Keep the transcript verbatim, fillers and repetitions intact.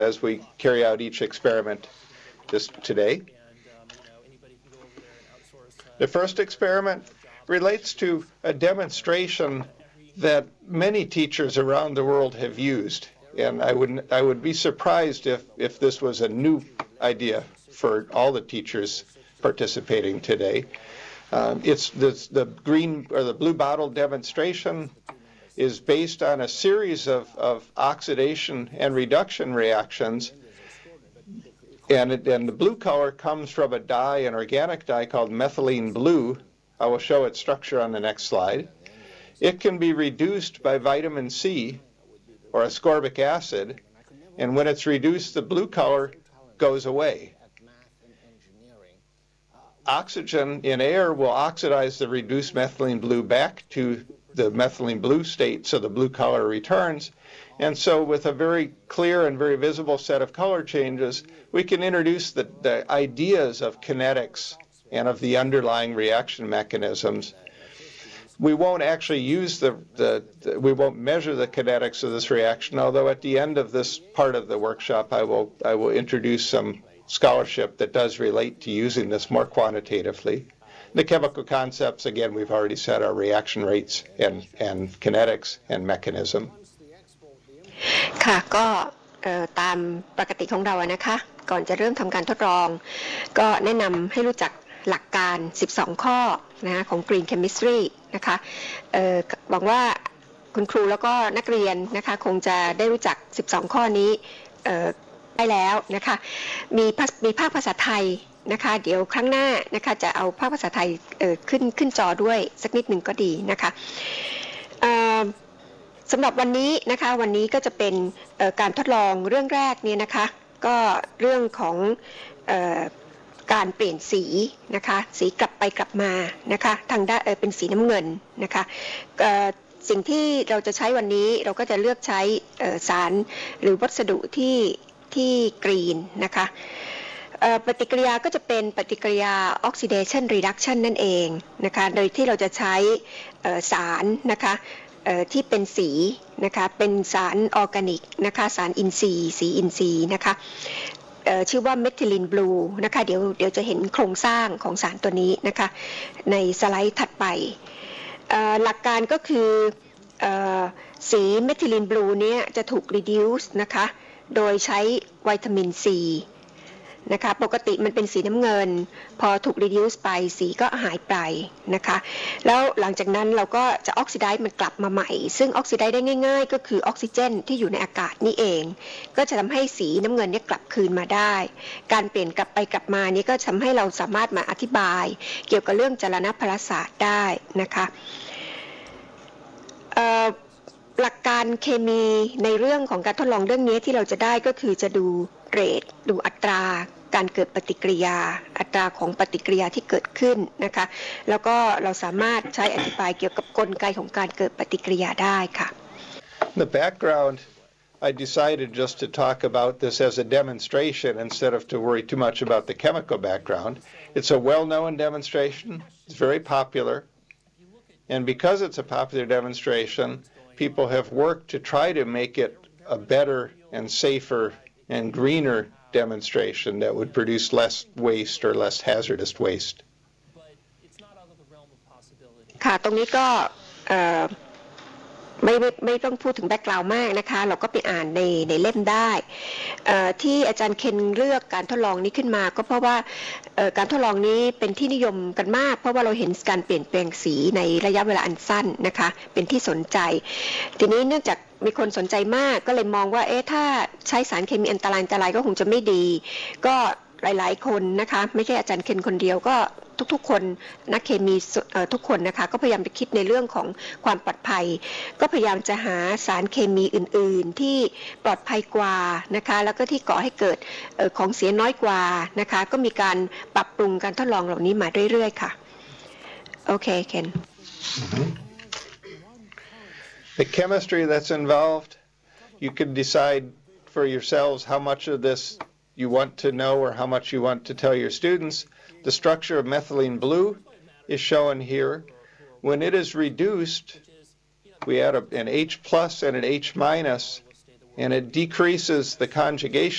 as we carry out each experiment this today. The first experiment relates to a demonstration that many teachers around the world have used, and I would I would be surprised if if this was a new idea for all the teachers participating today. Um, it's this, the green or the blue bottle demonstration is based on a series of, of oxidation and reduction reactions, and, it, and the blue color comes from a dye, an organic dye called methylene blue. I will show its structure on the next slide. It can be reduced by vitamin C or ascorbic acid, and when it's reduced, the blue color goes away. Oxygen in air will oxidize the reduced methylene blue back to the methylene blue state, so the blue color returns. And so with a very clear and very visible set of color changes, we can introduce the, the ideas of kinetics and of the underlying reaction mechanisms. We won't actually use the, the, the, we won't measure the kinetics of this reaction, although at the end of this part of the workshop, I will, I will introduce some scholarship that does relate to using this more quantitatively. The chemical concepts, again, we've already said are reaction rates and, and kinetics and mechanism. ค่ะก็ตามปกติของเรานะคะก่อนจะเริ่มทำการทดลองก็แนะนำให้รู้จักหลักการสิบสองข้อนะของ Green Chemistry นะคะหวังว่าคุณครูแล้วก็นักเรียนนะคะคงจะได้รู้จักสิบสองข้อนี้ได้แล้วนะคะมีมีภาคภาษาไทยนะคะเดี๋ยวครั้งหน้านะคะจะเอาภาคภาษาไทยขึ้นขึ้นจอด้วยสักนิดหนึ่งก็ดีนะคะสำหรับวันนี้นะคะวันนี้ก็จะเป็นการทดลองเรื่องแรกเนี่ยนะคะก็เรื่องของการเปลี่ยนสีนะคะสีกลับไปกลับมานะคะทางด้านเป็นสีน้ำเงินนะคะสิ่งที่เราจะใช้วันนี้เราก็จะเลือกใช้สารหรือวัสดุที่ที่กรีนนะคะปฏิกิริยาก็จะเป็นปฏิกิริยา oxidation reduction นั่นเองนะคะโดยที่เราจะใช้สารนะคะที่เป็นสีนะคะเป็นสารออร์แกนิกนะคะสารอินทรีย์สีอินทรีย์นะคะชื่อว่าเมทิลินบลูนะคะเดี๋ยวเดี๋ยวจะเห็นโครงสร้างของสารตัวนี้นะคะในสไลด์ถัดไปหลักการก็คือสีเมทิลินบลูนี้จะถูก reduce นะคะโดยใช้วิตามินซีนะคะปกติมันเป็นสีน้ำเงินพอถูก reduce ไปสีก็หายไปนะคะแล้วหลังจากนั้นเราก็จะออกซิไดซ์มันกลับมาใหม่ซึ่งออกซิไดซ์ได้ง่ายๆก็คือออกซิเจนที่อยู่ในอากาศนี่เองก็จะทำให้สีน้ำเงินนี้กลับคืนมาได้การเปลี่ยนกลับไปกลับมานี้ก็ทำให้เราสามารถมาอธิบายเกี่ยวกับเรื่องจารณพรศาสตร์ได้นะคะหลักการเคมีในเรื่องของการทดลองเรื่องนี้ที่เราจะได้ก็คือจะดูเรทดูอัตราการเกิดปฏิกิริยาอัตราของปฏิกิริยาที่เกิดขึ้นนะคะแล้วก็เราสามารถใช้อธิบายเกี่ยวกับกลไกของการเกิดปฏิกิริยาได้ค่ะ The background I decided just to talk about this as a demonstration instead of to worry too much about the chemical background. It's a well-known demonstration. It's very popular. And because it's a popular demonstration, people have worked to try to make it a better and safer and greener demonstration that would produce less waste or less hazardous waste. ค่ะตรงนี้ก็ไม่ไม่ไม่ต้องพูดถึงแบ็กกราวด์มากนะคะเราก็ไปอ่านในในเล่มได้ที่อาจารย์เคนเลือกการทดลองนี้ขึ้นมาก็เพราะว่าการทดลองนี้เป็นที่นิยมกันมากเพราะว่าเราเห็นการเปลี่ยนแปลงสีในระยะเวลาอันสั้นนะคะเป็นที่สนใจทีนี้เนื่องจากมีคนสนใจมากก็เลยมองว่าเอ๊ะถ้าใช้สารเคมีอันตรายอันตรายก็คงจะไม่ดีก็หลายๆคนนะคะไม่ใช่อาจารย์เคนคนเดียวก็ทุกๆคนนักเคมีทุกคนนะคะก็พยายามไปคิดในเรื่องของความปลอดภัยก็พยายามจะหาสารเคมีอื่นๆที่ปลอดภัยกว่านะคะแล้วก็ที่ก่อให้เกิดของเสียน้อยกว่านะคะก็มีการปรับปรุงการทดลองเหล่านี้มาเรื่อยๆค่ะโอเคเคน The chemistry that's involved, you can decide for yourselves how much of this you want to know or how much you want to tell your students. The structure of methylene blue is shown here. When it is reduced, we add a, an H plus and an H minus, and it decreases the conjugation